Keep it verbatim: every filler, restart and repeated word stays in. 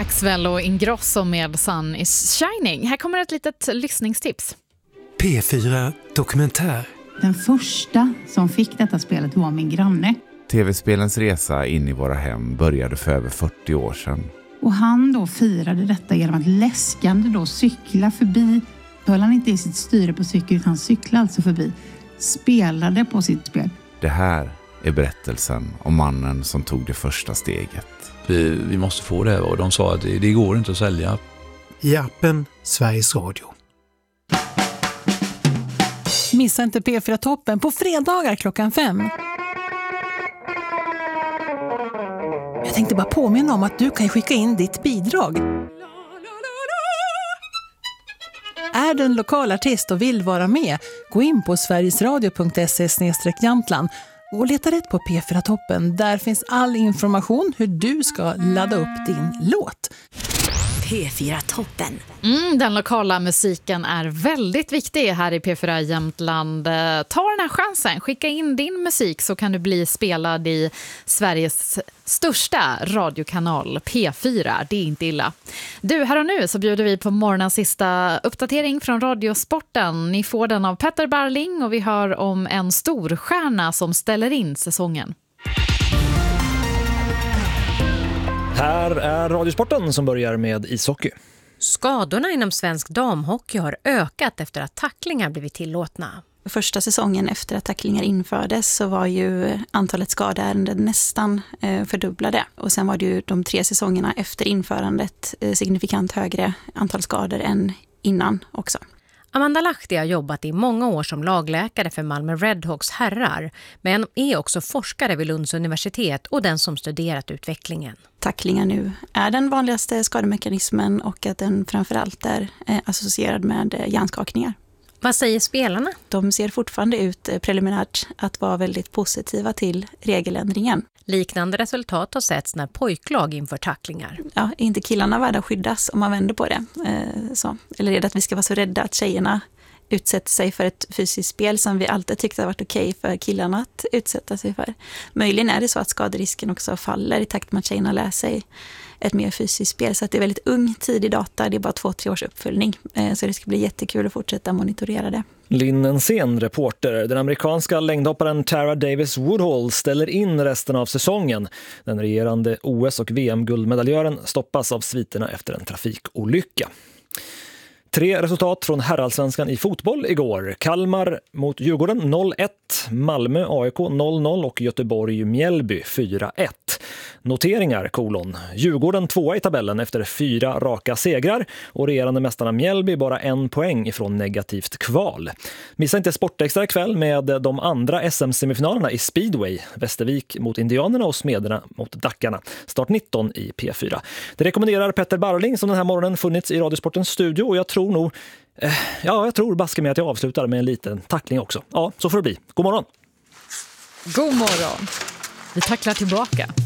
Axwell och Ingrosso med Sun is Shining. Här kommer ett litet lyssningstips. P fyra Dokumentär. Den första som fick detta spelet var min granne. Tv-spelens resa in i våra hem började för över fyrtio år sedan. Och han då firade detta genom att läskande då cykla förbi. Höll han inte i sitt styre på cykel utan cyklade alltså förbi. Spelade på sitt spel. Det här är berättelsen om mannen som tog det första steget. Vi, vi måste få det och de sa att det, det går inte att sälja. I appen Sveriges Radio. Missa inte P fyra Toppen på fredagar klockan fem. Jag tänkte bara påminna om att du kan skicka in ditt bidrag. Är du en lokal artist och vill vara med, gå in på sverigesradio punkt se slash Jamtland och leta rätt på P fyra Toppen. Där finns all information hur du ska ladda upp din låt. P fyra Toppen. Mm, den lokala musiken är väldigt viktig här i P fyra Jämtland. Ta den här chansen, skicka in din musik så kan du bli spelad i Sveriges största radiokanal P fyra. Det är inte illa. Du, här och nu så bjuder vi på morgonens sista uppdatering från Radiosporten. Ni får den av Petter Barling och vi hör om en storstjärna som ställer in säsongen. Här är Radiosporten som börjar med ishockey. Skadorna inom svensk damhockey har ökat efter att tacklingar blivit tillåtna. Första säsongen efter att tacklingar infördes så var ju antalet skadeärenden nästan eh, fördubblade. Och sen var det ju de tre säsongerna efter införandet eh, signifikant högre antal skador än innan också. Amanda Lahti har jobbat i många år som lagläkare för Malmö Redhawks herrar, men är också forskare vid Lunds universitet och den som studerat utvecklingen. Tacklingar nu är den vanligaste skademekanismen och att den framförallt är eh, associerad med eh, hjärnskakningar. Vad säger spelarna? De ser fortfarande ut eh, preliminärt att vara väldigt positiva till regeländringen. Liknande resultat har setts när pojklag inför tacklingar. Ja, är inte killarna värda att skyddas om man vänder på det? Eh, så. Eller är det att vi ska vara så rädda att tjejerna utsätter sig för ett fysiskt spel som vi alltid tyckte har varit okej för killarna att utsätta sig för? Möjligen är det så att skaderisken också faller i takt med att tjejerna lär sig ett mer fysiskt spel. Så att det är väldigt ung tidig data, det är bara två, tre års uppföljning. Eh, så det ska bli jättekul att fortsätta monitorera det. Lynn Ensén, reporter. Den amerikanska längdhopparen Tara Davis Woodhull ställer in resten av säsongen. Den regerande O S- och V M-guldmedaljören stoppas av sviterna efter en trafikolycka. Tre resultat från herrallsvenskan i fotboll igår. Kalmar mot Djurgården noll ett, Malmö A I K noll noll och Göteborg Mjällby fyra ett. Noteringar, kolon. Djurgården tvåa i tabellen efter fyra raka segrar och regerande mästarna Mjällby bara en poäng ifrån negativt kval. Missa inte Sportextra ikväll med de andra S M-semifinalerna i Speedway. Västervik mot Indianerna och Smederna mot Dackarna. Start nitton i P fyra. Det rekommenderar Petter Barling som den här morgonen funnits i Radiosportens studio och jag tror nog, eh, ja jag tror baska med att jag avslutar med en liten tackling också. Ja, så får det bli. God morgon! God morgon! Vi tacklar tillbaka.